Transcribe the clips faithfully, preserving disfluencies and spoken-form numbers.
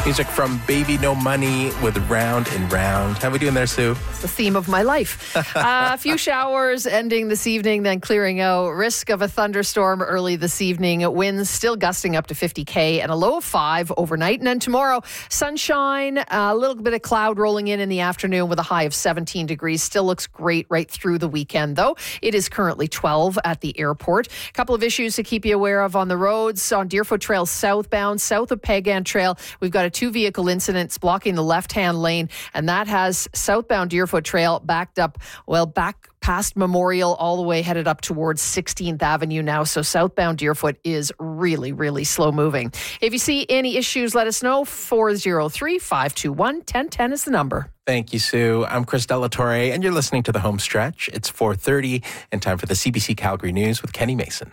Music from Baby No Money with Round and Round. How are we doing there, Sue? It's the theme of my life. uh, a few showers ending this evening, then clearing out. Risk of a thunderstorm early this evening. Winds still gusting up to fifty K and a low of five overnight. And then tomorrow, sunshine, a little bit of cloud rolling in in the afternoon with a high of seventeen degrees. Still looks great right through the weekend, though. It is currently twelve at the airport. A couple of issues to keep you aware of on the roads. On Deerfoot Trail southbound, south of Pagan Trail, we've got a two-vehicle incident blocking the left-hand lane, and that has southbound Deerfoot Trail backed up, well, back past Memorial all the way headed up towards sixteenth Avenue now. So southbound Deerfoot is really, really slow moving. If you see any issues, let us know. four oh three, five two one, one oh one oh is the number. Thank you, Sue. I'm Chris Delatorre, and you're listening to The Home Stretch. It's four thirty and time for the C B C Calgary News with Kenny Mason.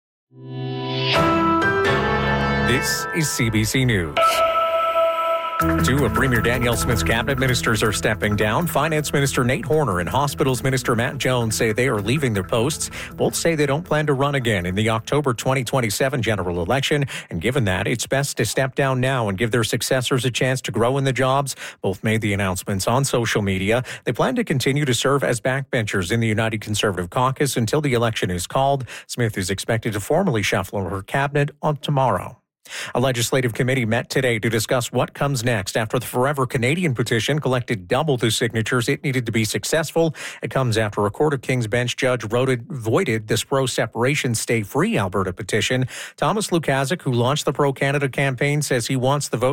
This is C B C News. Two of Premier Danielle Smith's cabinet ministers are stepping down. Finance Minister Nate Horner and Hospitals Minister Matt Jones say they are leaving their posts. Both say they don't plan to run again in the October twenty twenty-seven general election. And given that, it's best to step down now and give their successors a chance to grow in the jobs. Both made the announcements on social media. They plan to continue to serve as backbenchers in the United Conservative Caucus until the election is called. Smith is expected to formally shuffle her cabinet on tomorrow. A legislative committee met today to discuss what comes next after the Forever Canadian petition collected double the signatures it needed to be successful. It comes after a Court of King's Bench judge voted, voided this pro-separation, stay-free Alberta petition. Thomas Lukaszuk, who launched the Pro-Canada campaign, says he wants the vote